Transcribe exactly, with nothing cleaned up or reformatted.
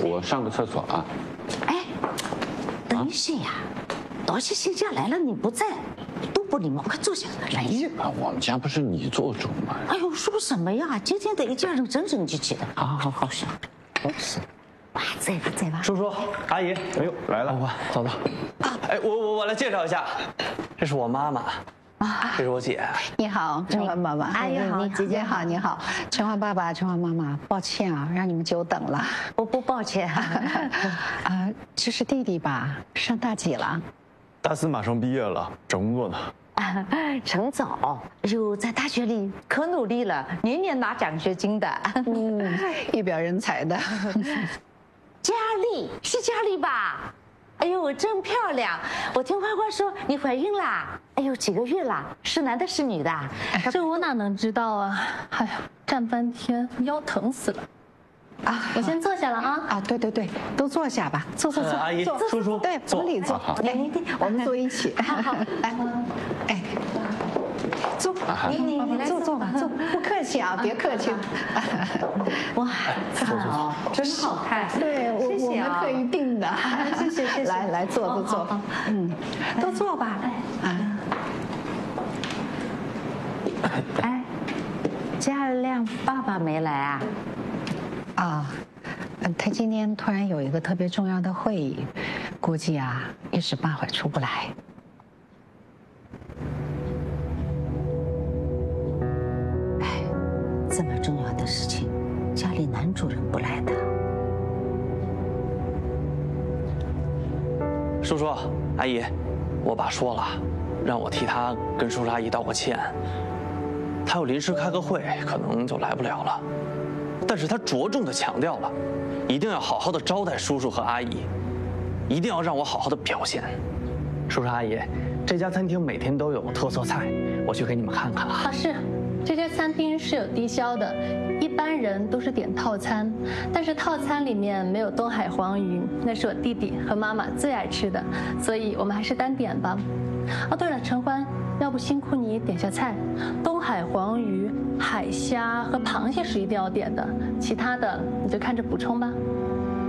我上个厕所啊。 哎，等一下呀，到些新家来了你不在，多不礼貌，快坐下来。 啊，我们家不是你做主吗？ 哎呦，说什么呀？今天得一家人整整齐齐的。好好好，行，不是。哇，在吧在吧。 叔叔阿姨， 哎呦，来了， 哇，走走。哎，我我我来介绍一下，这是我妈妈。啊，这是我姐。 你好，陈欢爸爸。 阿姨好， 姐姐好，你好，陈欢爸爸，陈欢妈妈，抱歉啊，让你们久等了。 不不抱歉。 啊，这是弟弟吧？上大几了？ 大四马上毕业了，找工作呢。 陈早，哎呦，在大学里可努力了，年年拿奖学金的。 嗯，一表人才的。 佳丽是佳丽吧？哎呦，真漂亮！我听花花说你怀孕啦？哎呦，几个月啦？是男的是女的？ 这我哪能知道啊？哎呀，站半天腰疼死了。啊，我先坐下了啊！ 啊，对对对，都坐下吧，坐坐坐。 阿姨，叔叔， 对，往里坐。来，我们坐一起。 好好，来， 哎，坐，你你你来坐坐吧，坐，不客气啊，别客气。 哇，好，真好看。 对，我我们特意订的。 谢谢谢谢。 来来，坐坐坐。嗯，都坐吧。哎， 哎，佳亮爸爸没来啊？ 啊，他今天突然有一个特别重要的会议，估计啊一时半会儿出不来。 哎，这么重要的事情，家里男主人不来的。 叔叔阿姨，我爸说了，让我替他跟叔叔阿姨道个歉。他要临时开个会，可能就来不了了。但是他着重的强调了，一定要好好的招待叔叔和阿姨，一定要让我好好的表现。叔叔阿姨，这家餐厅每天都有特色菜，我去给你们看看啊。 啊，是，这家餐厅是有低消的，一般人都是点套餐，但是套餐里面没有东海黄鱼，那是我弟弟和妈妈最爱吃的，所以我们还是单点吧。哦，对了，陈欢，要不辛苦你点下菜，东海黄鱼、海虾和螃蟹是一定要点的，其他的你就看着补充吧。